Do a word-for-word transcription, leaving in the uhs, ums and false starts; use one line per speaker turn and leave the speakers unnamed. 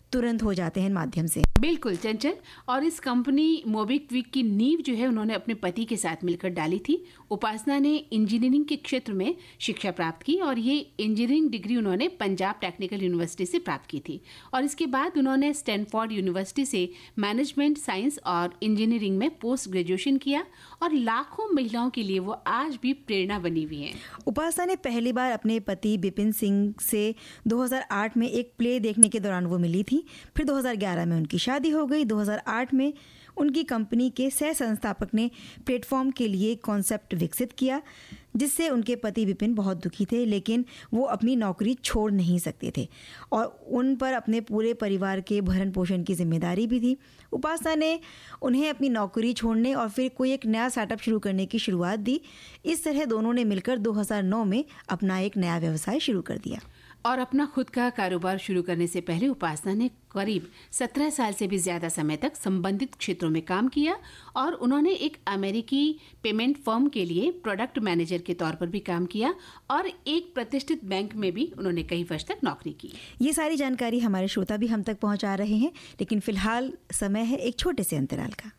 तुरंत हो जाते हैं माध्यम से।
बिल्कुल चंचल, और इस कंपनी मोबीक्विक की नींव जो है उन्होंने अपने पति के साथ मिलकर डाली थी। उपासना ने इंजीनियरिंग के क्षेत्र में शिक्षा प्राप्त की और ये इंजीनियरिंग डिग्री उन्होंने पंजाब टेक्निकल यूनिवर्सिटी से प्राप्त की थी और इसके बाद उन्होंने स्टैनफोर्ड यूनिवर्सिटी से मैनेजमेंट साइंस और इंजीनियरिंग में पोस्ट ग्रेजुएशन किया और लाखों महिलाओं के लिए वो आज भी प्रेरणा बनी हुई हैं।
उपासना ने पहली बार अपने पति बिपिन सिंह से दो हज़ार आठ में एक प्ले देखने के दौरान वो मिली थी। फिर दो हज़ार ग्यारह में उनकी शादी हो गई। दो हज़ार आठ में उनकी कंपनी के सह संस्थापक ने प्लेटफॉर्म के लिए कॉन्सेप्ट विकसित किया जिससे उनके पति विपिन बहुत दुखी थे, लेकिन वो अपनी नौकरी छोड़ नहीं सकते थे और उन पर अपने पूरे परिवार के भरण पोषण की जिम्मेदारी भी थी। उपासना ने उन्हें अपनी नौकरी छोड़ने और फिर कोई एक नया स्टार्टअप शुरू करने की शुरुआत दी। इस तरह दोनों ने मिलकर दो हज़ार नौ में अपना एक नया व्यवसाय शुरू कर दिया।
और अपना खुद का कारोबार शुरू करने से पहले उपासना ने करीब सत्रह साल से भी ज्यादा समय तक संबंधित क्षेत्रों में काम किया और उन्होंने एक अमेरिकी पेमेंट फर्म के लिए प्रोडक्ट मैनेजर के तौर पर भी काम किया और एक प्रतिष्ठित बैंक में भी उन्होंने कई वर्ष तक नौकरी की।
ये सारी जानकारी हमारे श्रोता भी हम तक पहुंचा रहे हैं, लेकिन फिलहाल समय है एक छोटे से अंतराल का।